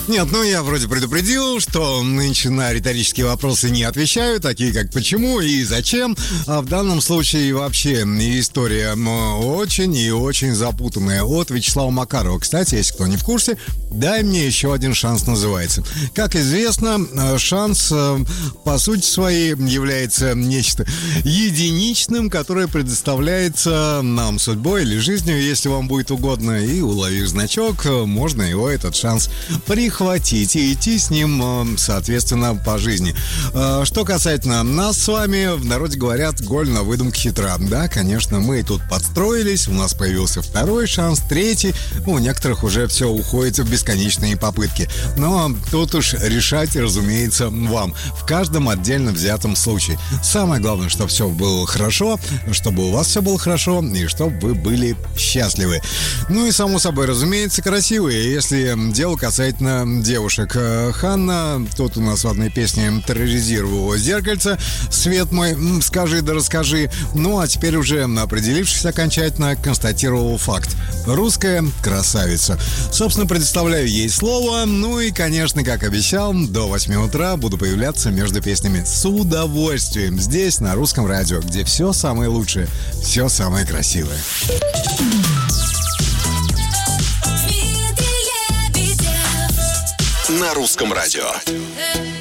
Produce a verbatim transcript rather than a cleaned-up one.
Нет, ну я вроде предупредил, что нынче на риторические вопросы не отвечаю, такие как почему и зачем. А в данном случае вообще история очень и очень запутанная. От Вячеслава Макарова. Кстати, если кто не в курсе, «Дай мне еще один шанс» называется. Как известно, шанс по сути своей является нечто единичным, которое предоставляется нам судьбой или жизнью, если вам будет угодно, и уловив значок, можно его, этот шанс, прихватить и идти с ним, соответственно, по жизни. Что касательно нас с вами, в народе говорят, голь на выдумке хитра. Да, конечно, мы тут подстроились, у нас появился второй шанс, третий, у некоторых уже все уходит в бесконечные попытки. Но тут уж решать, разумеется, вам, в каждом отдельно взятом случае. Самое главное, чтобы все было хорошо, чтобы у вас все было хорошо и чтобы вы были счастливы. Ну и, само собой, разумеется, красивые. Если дело касательно девушек. Ханна тут у нас в одной песне терроризировала зеркальце. Свет мой, скажи да расскажи. Ну а теперь уже, определившись окончательно, констатировал факт. Русская красавица. Собственно, предоставляю ей слово. Ну и, конечно, как обещал, до восьми утра буду появляться между песнями с удовольствием. Здесь, на Русском радио, где все самое лучшее, все самое красивое. На Русском радио.